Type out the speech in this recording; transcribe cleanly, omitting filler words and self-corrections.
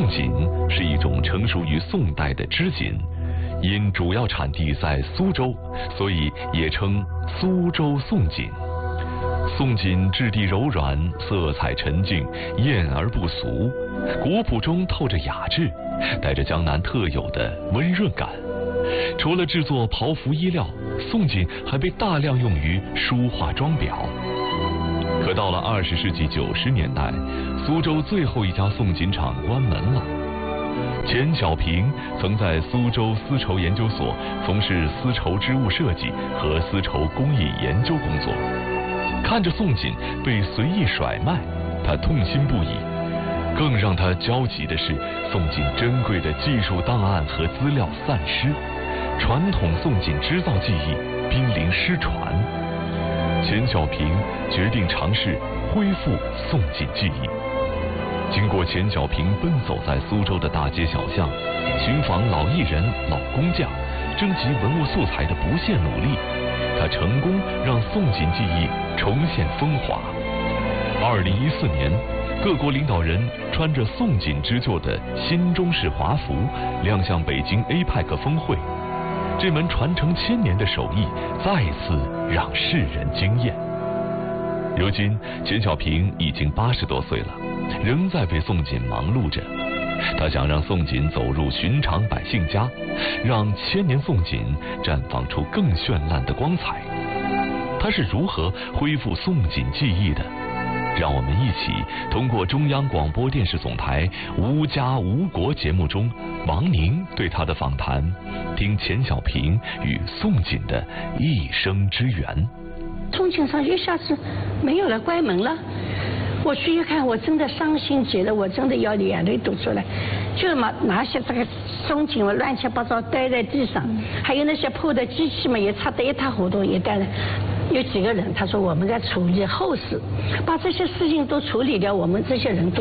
宋锦是一种成熟于宋代的织锦，因主要产地在苏州，所以也称苏州宋锦。宋锦质地柔软，色彩沉静，艳而不俗，古朴中透着雅致，带着江南特有的温润感。除了制作袍服衣料，宋锦还被大量用于书画装裱。可到了20世纪90年代，苏州最后一家宋锦厂关门了。钱小平曾在苏州丝绸研究所从事丝绸织物设计和丝绸工艺研究工作，看着宋锦被随意甩卖，他痛心不已。更让他焦急的是，宋锦珍贵的技术档案和资料散失，传统宋锦织造技艺濒临失传。钱小平决定尝试恢复宋锦技艺。经过钱小平奔走在苏州的大街小巷，寻访老艺人、老工匠，征集文物素材的不懈努力，他成功让宋锦技艺重现风华。2014年，各国领导人穿着宋锦织就的新中式华服亮相北京 APEC 峰会，这门传承1000年的手艺再次让世人惊艳。如今，钱小平已经80多岁了，仍在为宋锦忙碌着。他想让宋锦走入寻常百姓家，让1000年宋锦绽放出更绚烂的光彩。他是如何恢复宋锦技艺的？让我们一起通过中央广播电视总台《无家无国》节目中王宁对他的访谈，听钱小平与宋锦的一生之缘。 宋锦厂一下子没有了，关门了。我去一看，我真的伤心极了，我真的要眼泪都出来。就拿些这个宋锦嘛，乱七八糟堆在地上，还有那些破的机器嘛，也擦得一塌糊涂，也带了。有几个人他说我们在处理后事，把这些事情都处理掉，我们这些人都